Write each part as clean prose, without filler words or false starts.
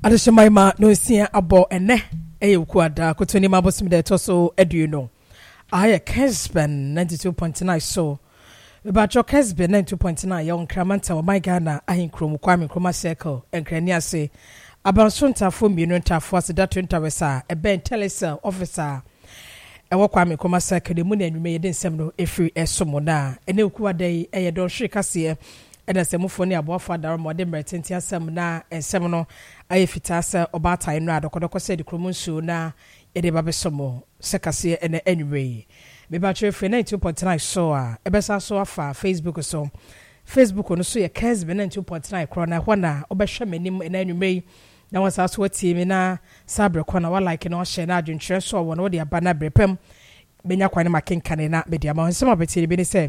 Adeshemaima no sia abo ene ukuada kotoni mabosim de toso eduno. Aya Kesben 92.9 so. Bacho Kesben 92.9 yon kramanta wa my Ghana ahin krom kwame kroma circle enkrania se abansonta fo mienu ntafo ase da 20 wesa ebe telecell officer ewo kwame kroma circle de mu na anwume yede nsem no efiri esomo na ene ukuada yi eye don hwe kase ena semufo ne aboafo adaro mo de mretenti asem na ensem no aye fitasa obata eno adokodoko se de kromunsu na ede babesomo sekase ene anwume me ba chwe fe 92.9 so a ebesa so afa Facebook so Facebook no so ye Kesben 92.9 krona hwana obehwe manim ena anwume na wasa so tie me na sabre kona wa like na share na adwentwe so wo no de abana brepem benya kwane makenkane na media ma nsema betie bi ni se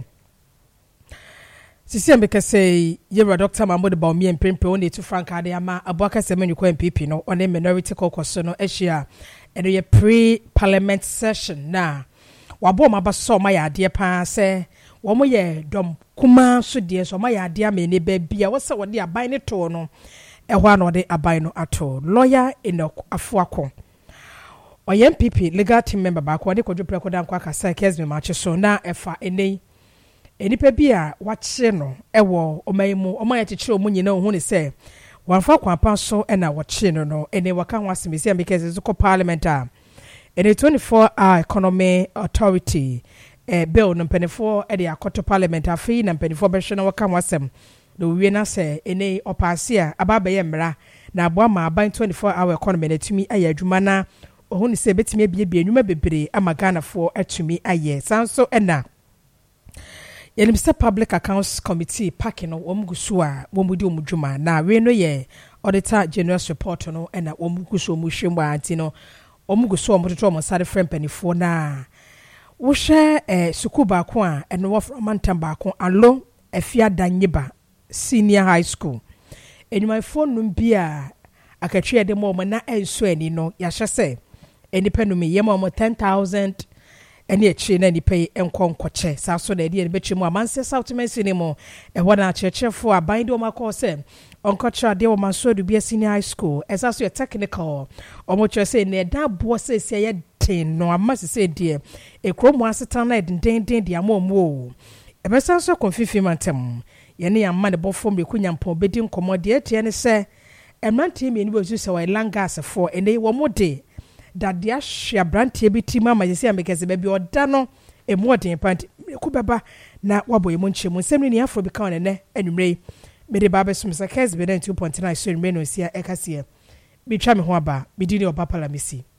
Sisi ambeka say yewa Dr. Mambo de Baumi and Pimpe on to Frank Adama Abwaka Semenu MPP no on a minority caucus no Asia and a pre-parliament session na wabo mabaso my idea pa say one more dom kuma so dear so my idea me ne baby I was what they are buying it no a one or they are buying at all lawyer in a fuako or MPP legal team member back when they could prekodan kwaka say Kesben match so na efa ene enipa bia wache no ewo omaimu omaya chichire omunyi na ohun se wanfa kwapa so na wache no ene waka hwasimisi because zuko parliament a ene 24-hour economy authority bill no penefo e de akoto parliament afi na penefo be hwe na waka hwasem no wie na se ene opase a ababa ye mra na abo ma aban 24-hour economy na tumi aye adwuma na ohun se betimi abie anwuma bebre amagana fo atumi aye sanso ena Yenimse Public Accounts Committee packing no omugusua womudi omudwuma na we no ye auditor general report no na omugusu omuhwemba antino omugusu omototo omosare frempanifo na wo hwe sukuba ko a eno wo mantamba ko alo afia danyeba senior high school enwumayfo num bia akatwe de mo na enso ani no ya hye enipa num yema mo 10,000 eni echi na ni pay enkonkoche sa so na die betwemu amanse south mensinimo ehona chechefo abinde o makọ se onkocha de o manso du bia senior high school esa so technical omocho se ne da bo se se ye ten no amase se die ekromu asetan na den de amomo ebesa so konfifi mantem ye ne yamma ne bofo mekunyampo bedi nkomo de etie ne se emrantie mi ni bozu se wa langas for ene wo mode dadia hia brantie bitima amagese amekese baby odano emoden pant kubeba na wabo emu nchemu semni ni afro bika onene anwumre mede ba besum sa Kesben 2.9 so nwumre no sia ekase bitwa me ho aba bidini obapala misi